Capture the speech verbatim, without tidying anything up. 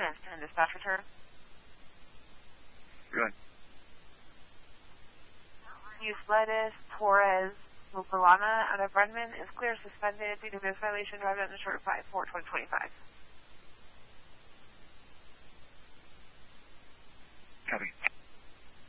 Cranston, dispatch return. Good. Eusledes Torres Lupalana out of Redmond is clear suspended due to this violation driving on the short five four twenty twenty-five.